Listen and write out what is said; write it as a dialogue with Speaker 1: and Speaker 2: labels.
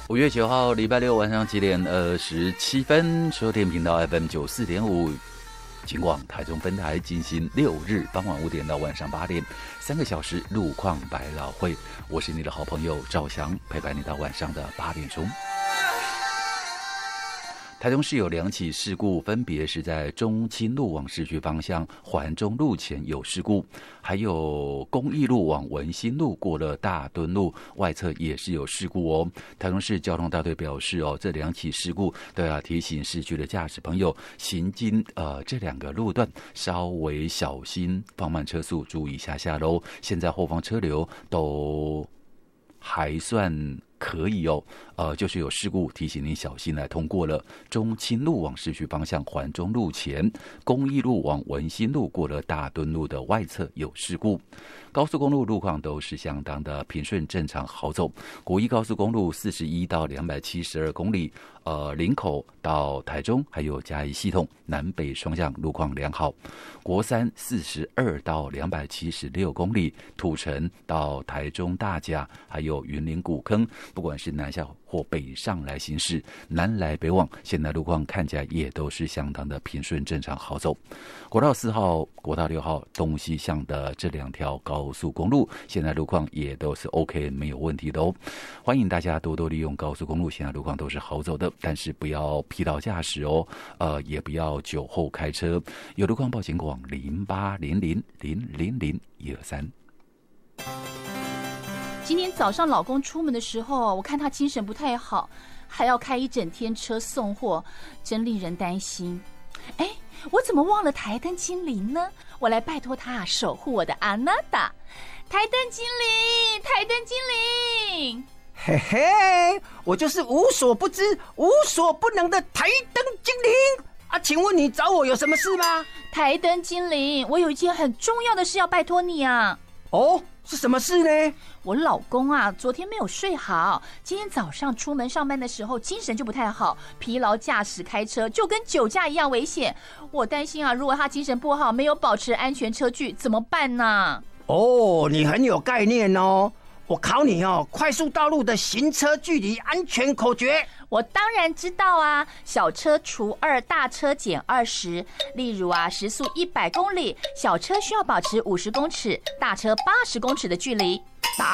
Speaker 1: 5月9号礼拜六晚上7点27分，收听频道 FM 94.5，警广台中分台进行6日傍晚5点到晚上8点3个小时路况百老汇，我是你的好朋友赵翔，陪伴你到晚上的8点钟。台中市有2起事故，分别是在中清路往市区方向环中路前有事故，还有公益路往文心路过了大墩路外侧也是有事故哦。台中市交通大队表示这2起事故都要提醒市区的驾驶朋友行经这2个路段稍微小心，放慢车速，注意一下下喽。现在后方车流都还算可以就是有事故，提醒你小心来通过了。中清路往市区方向环中路前，公益路往文心路过了大墩路的外侧有事故。高速公路路况都是相当的平顺正常好走。国一高速公路41到272公里，林口到台中还有嘉义系统南北双向路况良好。国三42到276公里，土城到台中大甲还有云林古坑，不管是南下或北上来行驶，南来北往，现在路况看起来也都是相当的平顺正常好走。国道4号、国道6号东西向的这2条高速公路，现在路况也都是 OK， 没有问题的哦。欢迎大家多多利用高速公路，现在路况都是好走的，但是不要疲劳驾驶哦，也不要酒后开车。有路况报警广0800000123。
Speaker 2: 今天早上老公出门的时候，我看他精神不太好，还要开一整天车送货，真令人担心。我怎么忘了台灯精灵呢？我来拜托他守护我的阿娜达。台灯精灵，台灯精灵，
Speaker 3: 嘿嘿，我就是无所不知、无所不能的台灯精灵啊！请问你找我有什么事吗？
Speaker 2: 台灯精灵，我有一件很重要的事要拜托你啊。
Speaker 3: 哦，是什么事呢？
Speaker 2: 我老公啊，昨天没有睡好，今天早上出门上班的时候精神就不太好，疲劳驾驶开车就跟酒驾一样危险。我担心啊，如果他精神不好，没有保持安全车距，怎么办呢？
Speaker 3: 哦，你很有概念哦。我考你快速道路的行车距离安全口诀。
Speaker 2: 我当然知道啊，小车除2，大车减20。例如时速100公里，小车需要保持50公尺，大车80公尺的距离。